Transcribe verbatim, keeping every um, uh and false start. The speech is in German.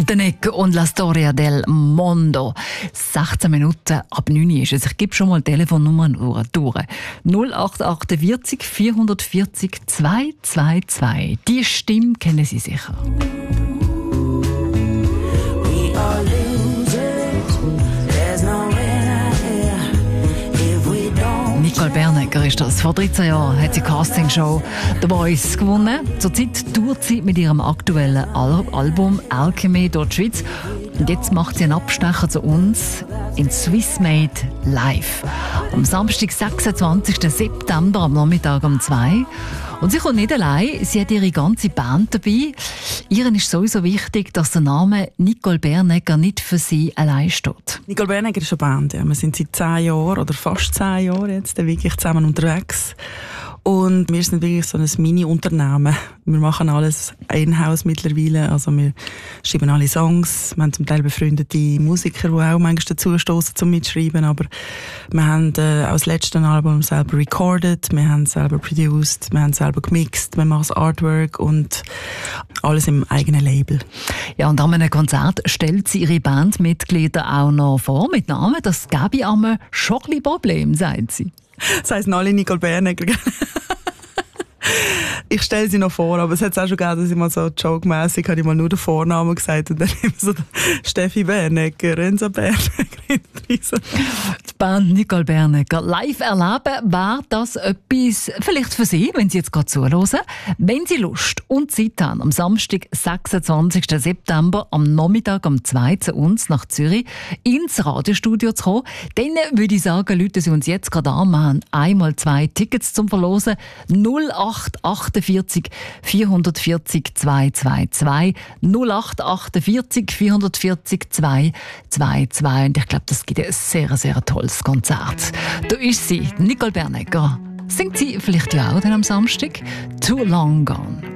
Danek und La Storia del Mondo. sechzehn Minuten ab neun ist es. Ich gebe schon mal die Telefonnummer durch. null acht acht vier vier vier null zwei zwei zwei. Die Stimme kennen Sie sicher. Nicole Bernegger ist das. Vor dreizehn Jahren hat sie die Castingshow «The Voice» gewonnen. Zurzeit tourt sie mit ihrem aktuellen Al- Album «Alchemy» durch die Schweiz. Und jetzt macht sie einen Abstecher zu uns in «Swiss Made Live». Am Samstag, sechsundzwanzigsten September, am Nachmittag um zwei. Und sie kommt nicht allein, sie hat ihre ganze Band dabei. Ihren ist sowieso wichtig, dass der Name Nicole Bernegger nicht für sie allein steht. Nicole Bernegger ist eine Band. Ja. Wir sind seit zehn Jahren oder fast zehn Jahren jetzt wirklich zusammen unterwegs. Und wir sind wirklich so ein Mini-Unternehmen. Wir machen alles in-house mittlerweile. Also wir schreiben alle Songs. Wir haben zum Teil befreundete Musiker, die auch manchmal dazu stoßen zum Mitschreiben. Aber wir haben äh, auch das letzte Album selber recorded. Wir haben selber produced. Wir haben selber gemixt. Wir machen das Artwork und alles im eigenen Label. Ja, und an einem Konzert stellt sie ihre Bandmitglieder auch noch vor mit Namen. Das gäbe einem schon ein bisschen Problem, sagt sie. Das heisst alle Nicole Bernegger. Ich stelle sie noch vor, aber es hat auch schon gegeben, dass ich mal so joke-mässig habe ich mal nur den Vornamen gesagt und dann immer so Steffi Bernegger, Renzo Bernegger. Die Band Nicole Bernegger live erleben, wäre das etwas vielleicht für Sie, wenn Sie jetzt gerade zuhören. Wenn Sie Lust und Zeit haben, am Samstag, sechsundzwanzigsten September, am Nachmittag um zwei zu uns nach Zürich ins Radiostudio zu kommen, dann würde ich sagen, Leute, Sie uns jetzt gerade an, wir haben einmal zwei Tickets zum Verlosen. null acht acht vier vier vier null zwei zwei zwei null acht acht vier vier vier null zwei zwei zwei. Und ich glaube, das gibt ein sehr, sehr tolles Konzert. Da ist sie, Nicole Bernegger. Singt sie vielleicht ja auch dann am Samstag? Too Long Gone.